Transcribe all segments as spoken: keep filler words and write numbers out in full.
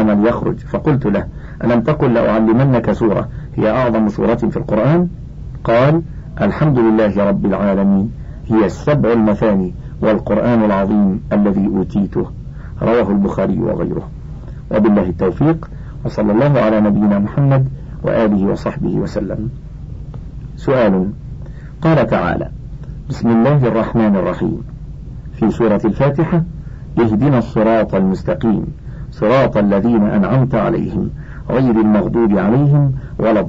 تقدم ليخرج، فقلت له: ألم تقل لأعلمنك سورة هي أعظم سورة في القرآن؟ قال: الحمد لله رب العالمين، هي السبع المثاني والقرآن العظيم الذي أوتيته. رواه البخاري وغيره. وبالله التوفيق، وصلى الله على نبينا محمد وآله وصحبه وسلم. سؤال: قال تعالى: بسم الله الرحمن الرحيم في سورة الفاتحة: اهدنا الصراط المستقيم صراط الذين أنعمت عليهم غير المغضوب عليهم ولا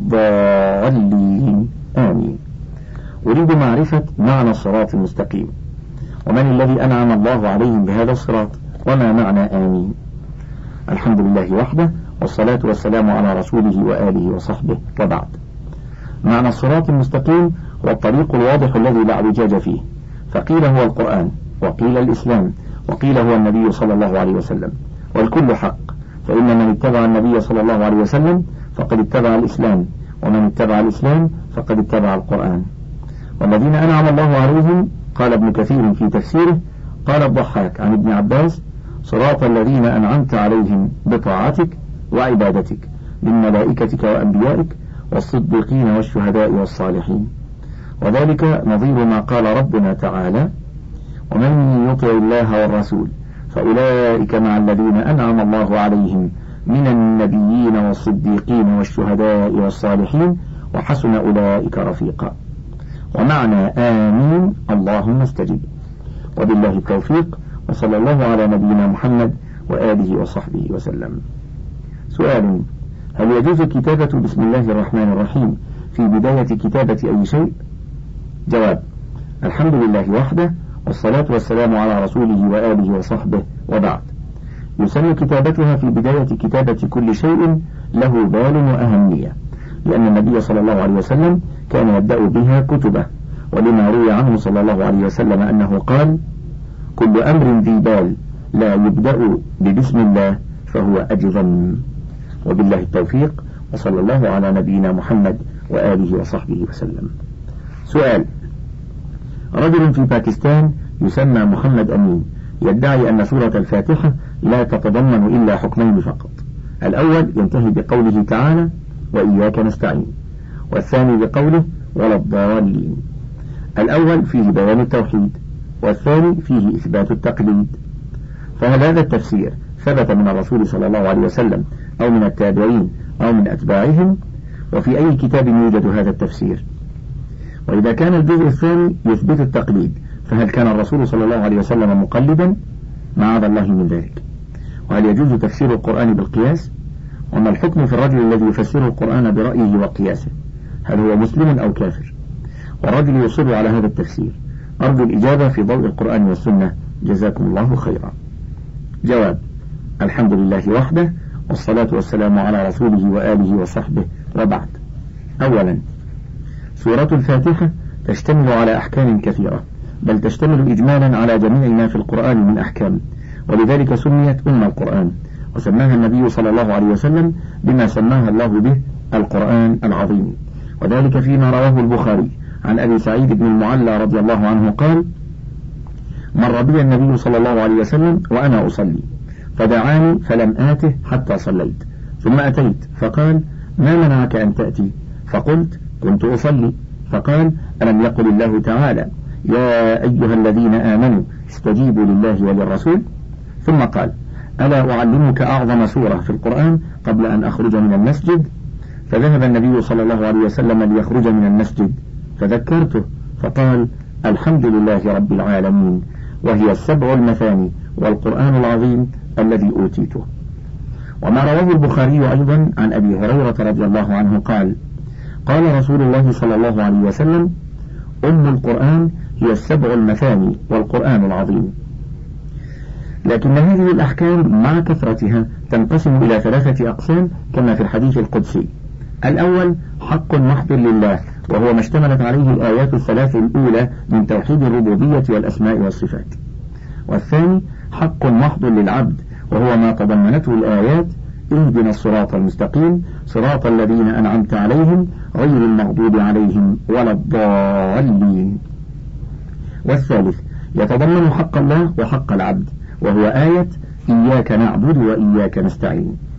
الضالين، آمين. أريد معرفة معنى الصراط المستقيم، ومن الذي أنعم الله عليهم بهذا الصراط، وما معنى آمين؟ الحمد لله وحده، والصلاة والسلام على رسوله وآله وصحبه، وبعد. معنى الصراط المستقيم هو الطريق الواضح الذي لا اعوجاج فيه، فقيل هو القرآن، وقيل الإسلام، وقيل هو النبي صلى الله عليه وسلم، والكل حق، فإن من اتبع النبي صلى الله عليه وسلم فقد اتبع الإسلام، ومن اتبع الإسلام فقد اتبع القرآن. والذين أنعم الله عليهم، قال ابن كثير في تفسيره، قال الضحاك عن ابن عباس: صراط الذين أنعمت عليهم بطاعتك وعبادتك من ملائكتك وأنبيائك والصديقين والشهداء والصالحين. وذلك نظير ما قال ربنا تعالى: ومن يطع الله والرسول فأولئك مع الذين أنعم الله عليهم من النبيين والصديقين والشهداء والصالحين وحسن أولئك رفيقا. ومعنى آمين اللهم استجب. وبالله التوفيق، وصلى الله على نبينا محمد وآله وصحبه وسلم. سؤال: هل يجوز كتابة بسم الله الرحمن الرحيم في بداية كتابة أي شيء؟ جواب: الحمد لله وحده، والصلاة والسلام على رسوله وآله وصحبه، وبعد. يسن كتابتها في بداية كتابة كل شيء له بال وأهمية، لأن النبي صلى الله عليه وسلم كان يبدأ بها كتبه، ولما روي عنه صلى الله عليه وسلم أنه قال: كل أمر ذي بال لا يبدأ ببسم الله فهو أجذم. وبالله التوفيق، وصلى الله على نبينا محمد وآله وصحبه وسلم. سؤال: رجل في باكستان يسمى محمد أمين يدعي أن سورة الفاتحة لا تتضمن إلا حكمين فقط. الأول ينتهي بقوله تعالى: وإياك نستعين، والثاني بقوله: ولا الضالين. الأول فيه بيان التوحيد، والثاني فيه إثبات التقليد. فهل هذا التفسير ثبت من الرسول صلى الله عليه وسلم أو من التابعين أو من أتباعهم؟ وفي أي كتاب يوجد هذا التفسير؟ وإذا كان الجزء الثاني يثبت التقليد، فهل كان الرسول صلى الله عليه وسلم مقلدا؟ معاذ الله من ذلك. وهل يجوز تفسير القرآن بالقياس؟ وما الحكم في الرجل الذي يفسر القرآن برأيه وقياسه؟ هل هو مسلم أو كافر؟ والرجل يصر على هذا التفسير. أرجو الإجابة في ضوء القرآن والسنة، جزاكم الله خيرا. جواب: الحمد لله وحده، والصلاة والسلام على رسوله وآله وصحبه، وبعد. أولا، سورة الفاتحة تشتمل على أحكام كثيرة، بل تشتمل إجمالا على جميع ما في القرآن من أحكام، ولذلك سميت أم القرآن، وسماها النبي صلى الله عليه وسلم بما سماها الله به: القرآن العظيم. وذلك فيما رواه البخاري عن أبي سعيد بن المعلى رضي الله عنه قال: مر بي النبي صلى الله عليه وسلم وأنا أصلي، فدعاني فلم آته حتى صليت، ثم أتيت فقال: ما منعك أن تأتي؟ فقلت: كنت أصلي. فقال: ألم يقل الله تعالى: يا أيها الذين آمنوا استجيبوا لله وللرسول؟ ثم قال: ألا أعلمك أعظم سورة في القرآن قبل أن أخرج من المسجد؟ فذهب النبي صلى الله عليه وسلم ليخرج من المسجد، فذكرته فقال: الحمد لله رب العالمين، وهي السبع المثاني والقرآن العظيم الذي أوتيته. وما رواه البخاري أيضا عن أبي هريرة رضي الله عنه قال: قال رسول الله صلى الله عليه وسلم: أم القرآن هي السبع المثاني والقرآن العظيم. لكن هذه الأحكام مع كثرتها تنقسم إلى ثلاثة أقسام كما في الحديث القدسي. الأول حق محض لله، وهو ما اشتملت عليه الآيات الثلاث الأولى من توحيد الربوبية والأسماء والصفات. والثاني حق محض للعبد، وهو ما تضمنته الآيات: اهدنا الصراط المستقيم صراط الذين أنعمت عليهم غير المغضوب عليهم ولا الضالين. والثالث يتضمن حق الله وحق العبد، وهو آية إياك نعبد وإياك نستعين.